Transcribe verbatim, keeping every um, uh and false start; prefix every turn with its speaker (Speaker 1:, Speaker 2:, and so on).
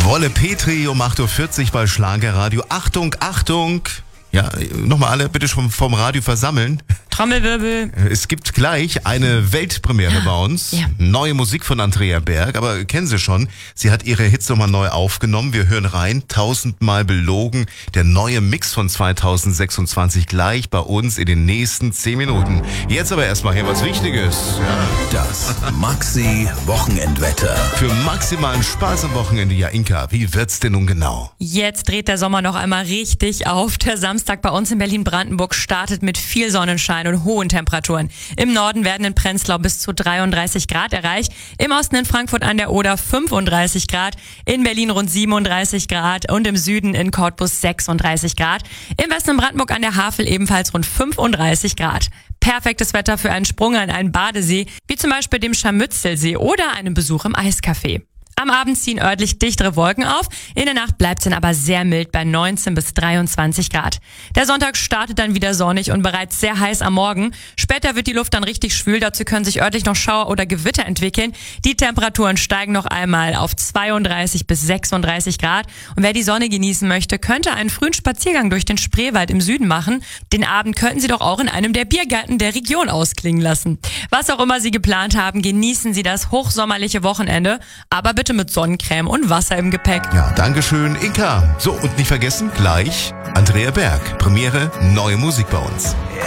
Speaker 1: Wolle Petri um acht Uhr vierzig bei Schlagerradio. Achtung, Achtung! Ja, nochmal alle bitte schon vom Radio versammeln.
Speaker 2: Trommelwirbel.
Speaker 1: Es gibt gleich eine Weltpremiere bei uns.
Speaker 2: Ja.
Speaker 1: Neue Musik von Andrea Berg, aber kennen Sie schon. Sie hat ihre Hits nochmal neu aufgenommen. Wir hören rein. Tausendmal belogen. Der neue Mix von zweitausendsechsundzwanzig gleich bei uns in den nächsten zehn Minuten. Jetzt aber erstmal hier was Wichtiges. Ja.
Speaker 3: Das Maxi-Wochenendwetter.
Speaker 1: Für maximalen Spaß am Wochenende. Ja, Inka, wie wird's denn nun genau?
Speaker 2: Jetzt dreht der Sommer noch einmal richtig auf. Der Samstag bei uns in Berlin-Brandenburg startet mit viel Sonnenschein und hohen Temperaturen. Im Norden werden in Prenzlau bis zu dreiunddreißig Grad erreicht. Im Osten in Frankfurt an der Oder fünfunddreißig Grad. In Berlin rund siebenunddreißig Grad und im Süden in Cottbus sechsunddreißig Grad. Im Westen in Brandenburg an der Havel ebenfalls rund fünfunddreißig Grad. Perfektes Wetter für einen Sprung an einen Badesee, wie zum Beispiel dem Scharmützelsee oder einen Besuch im Eiscafé. Am Abend ziehen örtlich dichtere Wolken auf. In der Nacht bleibt es dann aber sehr mild bei neunzehn bis dreiundzwanzig Grad. Der Sonntag startet dann wieder sonnig und bereits sehr heiß am Morgen. Später wird die Luft dann richtig schwül. Dazu können sich örtlich noch Schauer oder Gewitter entwickeln. Die Temperaturen steigen noch einmal auf zweiunddreißig bis sechsunddreißig Grad. Und wer die Sonne genießen möchte, könnte einen frühen Spaziergang durch den Spreewald im Süden machen. Den Abend könnten Sie doch auch in einem der Biergärten der Region ausklingen lassen. Was auch immer Sie geplant haben, genießen Sie das hochsommerliche Wochenende. Aber bitte mit Sonnencreme und Wasser im Gepäck.
Speaker 1: Ja, dankeschön, Inka. So, und nicht vergessen, gleich Andrea Berg. Premiere, neue Musik bei uns.